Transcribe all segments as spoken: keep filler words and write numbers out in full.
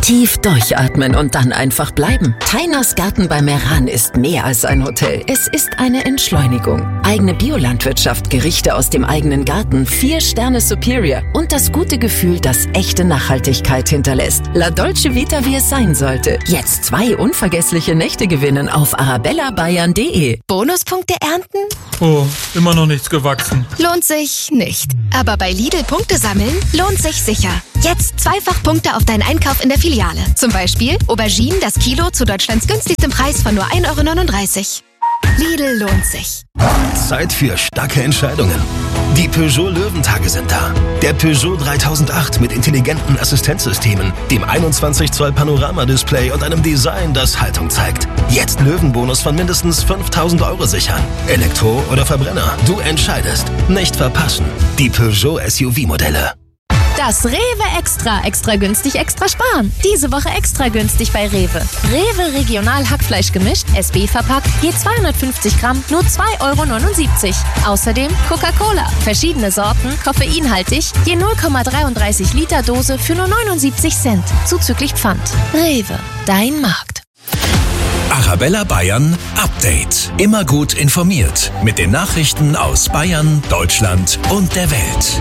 Tief durchatmen und dann einfach bleiben. Tainas Garten bei Meran ist mehr als ein Hotel. Es ist eine Entschleunigung. Eigene Biolandwirtschaft, Gerichte aus dem eigenen Garten, vier Sterne Superior und das gute Gefühl, das echte Nachhaltigkeit hinterlässt. La Dolce Vita, wie es sein sollte. Jetzt zwei unvergessliche Nächte gewinnen auf arabella bayern punkt de. Bonuspunkte ernten? Oh, immer noch nichts gewachsen. Lohnt sich nicht. Aber bei Lidl Punkte sammeln lohnt sich sicher. Jetzt zweifach Punkte auf deinen Einkauf in der Filiale. Zum Beispiel Auberginen das Kilo zu Deutschlands günstigstem Preis von nur ein Euro neununddreißig. Lidl lohnt sich. Zeit für starke Entscheidungen. Die Peugeot Löwentage sind da. Der Peugeot dreitausendacht mit intelligenten Assistenzsystemen, dem einundzwanzig Zoll Panoramadisplay und einem Design, das Haltung zeigt. Jetzt Löwenbonus von mindestens fünftausend Euro sichern. Elektro oder Verbrenner, du entscheidest. Nicht verpassen. Die Peugeot S U V-Modelle. Das Rewe Extra. Extra günstig, extra sparen. Diese Woche extra günstig bei Rewe. Rewe Regional Hackfleisch gemischt, S B verpackt, je zweihundertfünfzig Gramm, nur zwei Euro neunundsiebzig. Außerdem Coca-Cola. Verschiedene Sorten, koffeinhaltig, je null Komma dreiunddreißig Liter Dose für nur neunundsiebzig Cent. Zuzüglich Pfand. Rewe, dein Markt. Arabella Bayern Update. Immer gut informiert mit den Nachrichten aus Bayern, Deutschland und der Welt.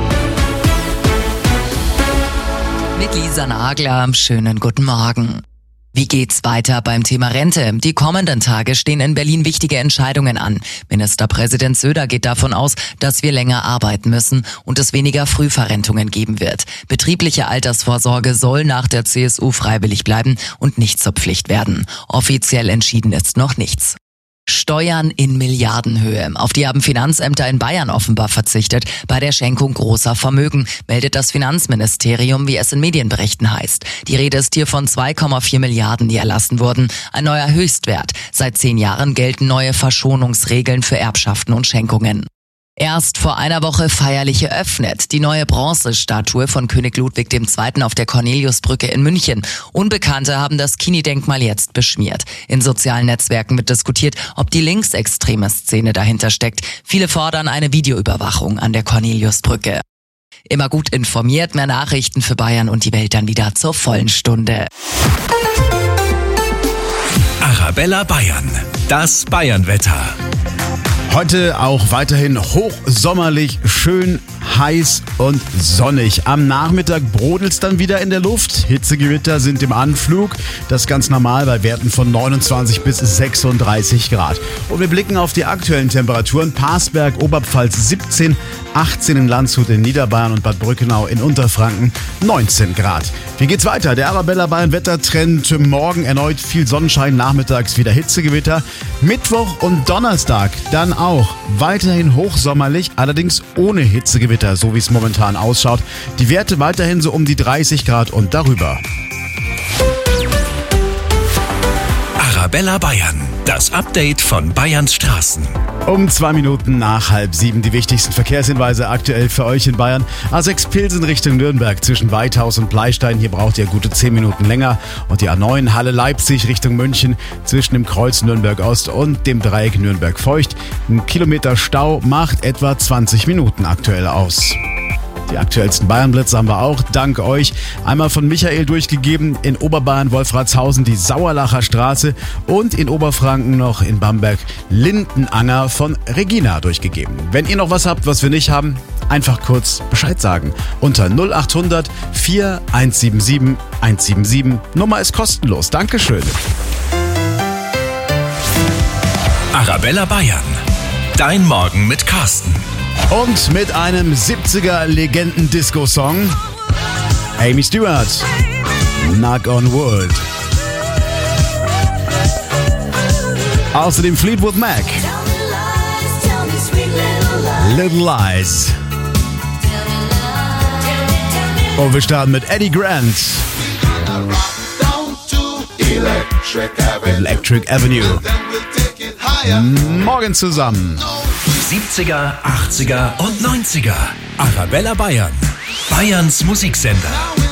Mit Lisa Nagler, schönen guten Morgen. Wie geht's weiter beim Thema Rente? Die kommenden Tage stehen in Berlin wichtige Entscheidungen an. Ministerpräsident Söder geht davon aus, dass wir länger arbeiten müssen und es weniger Frühverrentungen geben wird. Betriebliche Altersvorsorge soll nach der C S U freiwillig bleiben und nicht zur Pflicht werden. Offiziell entschieden ist noch nichts. Steuern in Milliardenhöhe. Auf die haben Finanzämter in Bayern offenbar verzichtet bei der Schenkung großer Vermögen, meldet das Finanzministerium, wie es in Medienberichten heißt. Die Rede ist hier von zwei Komma vier Milliarden, die erlassen wurden. Ein neuer Höchstwert. Seit zehn Jahren gelten neue Verschonungsregeln für Erbschaften und Schenkungen. Erst vor einer Woche feierlich eröffnet. Die neue Bronzestatue von König Ludwig der Zweite auf der Corneliusbrücke in München. Unbekannte haben das Kini-Denkmal jetzt beschmiert. In sozialen Netzwerken wird diskutiert, ob die linksextreme Szene dahinter steckt. Viele fordern eine Videoüberwachung an der Corneliusbrücke. Immer gut informiert, mehr Nachrichten für Bayern und die Welt dann wieder zur vollen Stunde. Arabella Bayern, das Bayernwetter. Heute auch weiterhin hochsommerlich, schön heiß und sonnig. Am Nachmittag brodelt's dann wieder in der Luft. Hitzegewitter sind im Anflug. Das ist ganz normal bei Werten von neunundzwanzig bis sechsunddreißig Grad. Und wir blicken auf die aktuellen Temperaturen. Parsberg, Oberpfalz siebzehn, achtzehn in Landshut in Niederbayern und Bad Brückenau in Unterfranken neunzehn Grad. Wie geht's weiter? Der Arabella Bayern Wettertrend. Morgen erneut viel Sonnenschein, nachmittags wieder Hitzegewitter. Mittwoch und Donnerstag dann auch weiterhin hochsommerlich, allerdings ohne Hitzegewitter, so wie es momentan ausschaut. Die Werte weiterhin so um die dreißig Grad und darüber. Arabella Bayern, das Update von Bayerns Straßen. Um zwei Minuten nach halb sieben die wichtigsten Verkehrshinweise aktuell für euch in Bayern. A sechs Pilsen Richtung Nürnberg zwischen Weithaus und Bleistein. Hier braucht ihr gute zehn Minuten länger. Und die A neun Halle Leipzig Richtung München zwischen dem Kreuz Nürnberg Ost und dem Dreieck Nürnberg Feucht. Ein Kilometer Stau macht etwa zwanzig Minuten aktuell aus. Die aktuellsten Bayernblitze haben wir auch, dank euch. Einmal von Michael durchgegeben, in Oberbayern Wolfratshausen die Sauerlacher Straße und in Oberfranken noch in Bamberg Lindenanger von Regina durchgegeben. Wenn ihr noch was habt, was wir nicht haben, einfach kurz Bescheid sagen. Unter null acht hundert vier eins sieben sieben eins sieben sieben. Nummer ist kostenlos. Dankeschön. Arabella Bayern, dein Morgen mit Carsten. Und mit einem siebziger Legenden-Disco-Song Amy Stewart, Knock on Wood. Außerdem Fleetwood Mac, Little Lies. Und wir starten mit Eddie Grant, Electric Avenue. Morgen zusammen. siebziger, achtziger und neunziger. Arabella Bayern, Bayerns Musiksender.